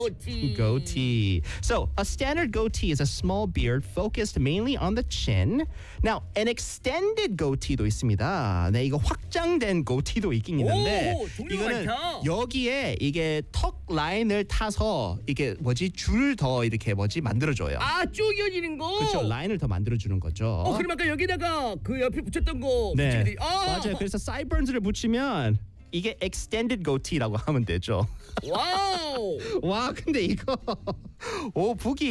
goatee. Goatee. So, a standard goatee is a small beard focused mainly on the chin. Now, an extended goatee도 있습니다. 네, 이거 확장된 goatee도 있긴 있는데 오, 종류가 이거는 많다. 여기에 이게 턱 라인을 타서 이게 줄을 더 이렇게 만들어줘요. 아, 쪼개지는 거. 그렇죠. 라인을 더 만들어주는 거죠. 그럼 아까 여기다가 그 옆에 붙였던 거 네, 붙이면 돼. 맞아요. 그래서 sideburns를 붙이면 이게 extended goatee라고 하면 되죠. 와우. 와, 근데 이거 보기